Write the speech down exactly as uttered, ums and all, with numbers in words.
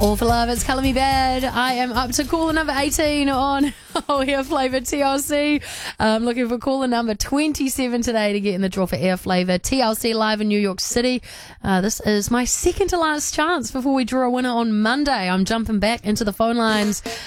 All for Love, it's Colour Me Bad. I am up to caller number eighteen on Oh Air Flavour T L C. I'm looking for caller number twenty-seven today to get in the draw for Air Flavour T L C live in New York City. Uh, this is my second to last chance before we draw a winner on Monday. I'm jumping back into the phone lines